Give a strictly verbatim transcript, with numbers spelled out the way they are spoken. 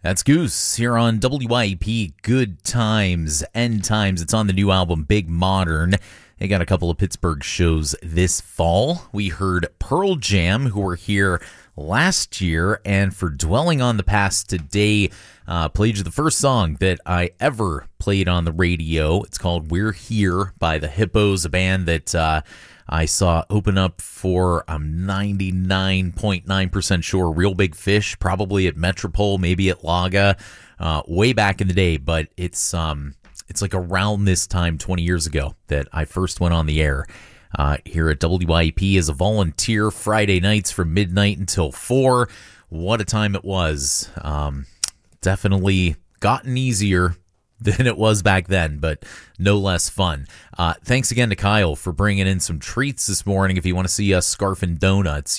That's Goose here on W I E P. Good Times, End Times. It's on the new album, Big Modern. They got a couple of Pittsburgh shows this fall. We heard Pearl Jam, who were here last year, and for Dwelling on the Past today, uh, played you the first song that I ever played on the radio. It's called We're Here by the Hippos, a band that uh, I saw open up for, I'm ninety-nine point nine percent sure, Real Big Fish, probably at Metropole, maybe at Laga, uh, way back in the day, but it's um, it's like around this time, twenty years ago, that I first went on the air uh, here at W I E P as a volunteer, Friday nights from midnight until four. What a time it was. Um, definitely gotten easier than it was back then, but no less fun. Uh, thanks again to Kyle for bringing in some treats this morning. If you want to see us scarfing donuts,